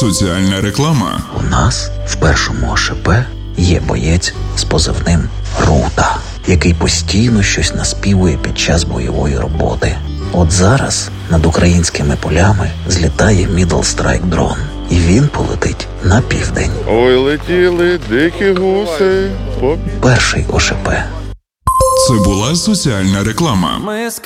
Соціальна реклама. У нас в першому ОШП є боєць з позивним Рута, який постійно щось наспівує під час бойової роботи. От зараз над українськими полями злітає Middle Strike дрон, і він полетить на південь. Ой, летіли дикі гуси. Перший ОШП. Це була соціальна реклама.